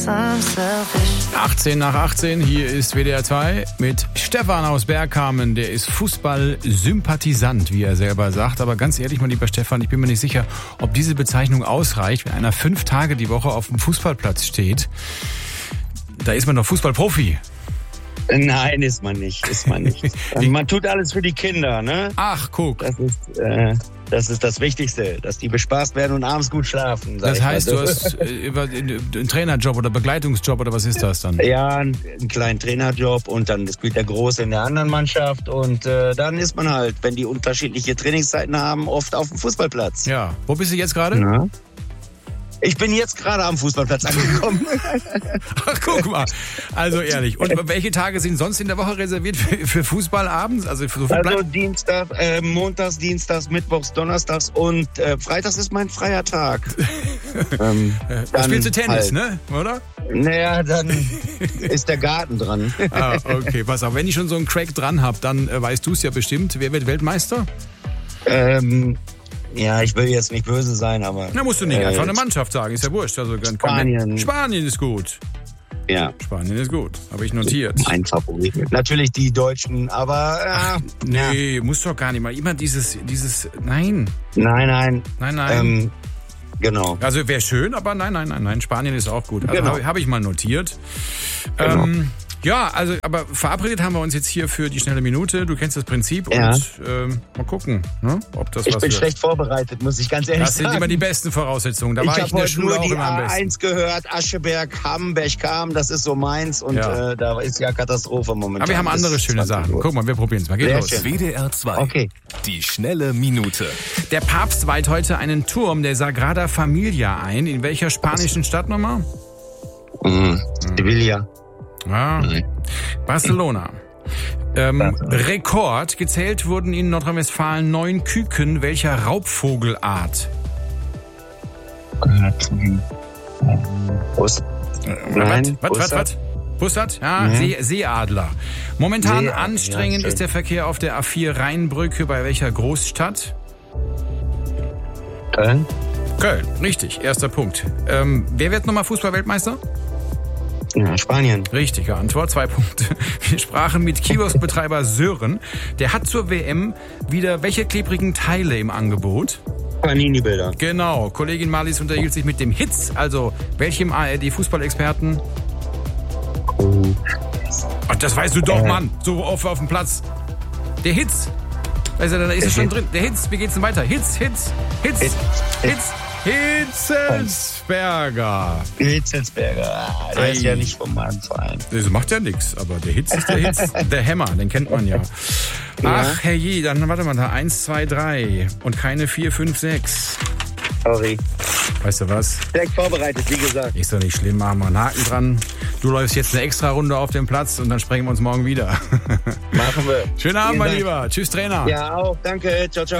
18 nach 18, hier ist WDR 2 mit Stefan aus Bergkamen. Der ist Fußball-Sympathisant, wie er selber sagt. Aber ganz ehrlich, mein lieber Stefan, ich bin mir nicht sicher, ob diese Bezeichnung ausreicht, wenn einer 5 Tage die Woche auf dem Fußballplatz steht. Da ist man doch Fußballprofi. Nein, ist man nicht. Man tut alles für die Kinder, ne? Ach, guck. Das ist das Wichtigste, dass die bespaßt werden und abends gut schlafen. Das heißt, du hast einen Trainerjob oder Begleitungsjob oder was ist das dann? Ja, einen kleinen Trainerjob und dann spielt der Große in der anderen Mannschaft und dann ist man halt, wenn die unterschiedliche Trainingszeiten haben, oft auf dem Fußballplatz. Ja, wo bist du jetzt gerade? Ja. Ich bin jetzt gerade am Fußballplatz angekommen. Ach, guck mal. Also ehrlich. Und welche Tage sind sonst in der Woche reserviert für Fußball abends? Also Dienstag, Montags, Dienstags, Mittwochs, Donnerstags und Freitags ist mein freier Tag. Da spielst du Tennis, halt. Ne? Oder? Naja, dann ist der Garten dran. Ah, okay. Pass auf, wenn ich schon so einen Crack dran habe, dann weißt du es ja bestimmt. Wer wird Weltmeister? Ja, ich will jetzt nicht böse sein, aber... Na, musst du nicht. Einfach eine Mannschaft sagen, ist ja wurscht. Also, Spanien. Spanien ist gut. Ja. Spanien ist gut. Habe ich notiert. Mein Favorit. Natürlich die Deutschen, aber... Ach, nee, muss doch gar nicht mal. Immer dieses... Nein. Nein. Genau. Also wäre schön, aber nein. Spanien ist auch gut. Also genau. Habe ich mal notiert. Genau. Ja, also, aber verabredet haben wir uns jetzt hier für die schnelle Minute. Du kennst das Prinzip und mal gucken, ne, ob das was wird. Ich bin schlecht vorbereitet, muss ich ganz ehrlich sagen. Das sind immer die besten Voraussetzungen. Da war ich in der Schule auch immer am besten. Ich habe nur die A1 gehört, Ascheberg, Hamburg kam, das ist so meins und da ist ja Katastrophe momentan. Aber wir haben andere schöne Sachen. Guck mal, wir probieren es mal. Geht los. WDR 2. Okay. Die schnelle Minute. Der Papst weiht heute einen Turm der Sagrada Familia ein. In welcher spanischen Stadt nochmal? Sevilla. Ah, Barcelona. Rekord. Gezählt wurden in Nordrhein-Westfalen 9 Küken. Welcher Raubvogelart? Was? Bussard? Ja, Seeadler. Momentan anstrengend ist der Verkehr auf der A4 Rheinbrücke. Bei welcher Großstadt? Köln, richtig. Erster Punkt. Wer wird nochmal Fußball-Weltmeister? Ja, Spanien. Richtige Antwort, 2 Punkte. Wir sprachen mit Kioskbetreiber Sören. Der hat zur WM wieder welche klebrigen Teile im Angebot? Panini-Bilder. Genau. Kollegin Marlies unterhielt sich mit dem Hitz, also welchem ARD-Fußballexperten? Ach, das weißt du doch, Mann. So oft auf dem Platz. Der Hitz. Also, da ist er schon drin. Der Hitz, wie geht's denn weiter? Hitzelsberger. Der ist ja nicht von meinem Verein. Das macht ja nichts, aber der Hitz ist der Hitz. Der Hämmer, den kennt man ja. Ach, herrje, dann warte mal da. 1, 2, 3 und keine 4, 5, 6. Sorry. Weißt du was? Direkt vorbereitet, wie gesagt. Ist doch nicht schlimm, machen wir einen Haken dran. Du läufst jetzt eine extra Runde auf dem Platz und dann sprechen wir uns morgen wieder. Machen wir. Schönen Abend, mein Lieber. Tschüss, Trainer. Ja, auch. Danke. Ciao, ciao.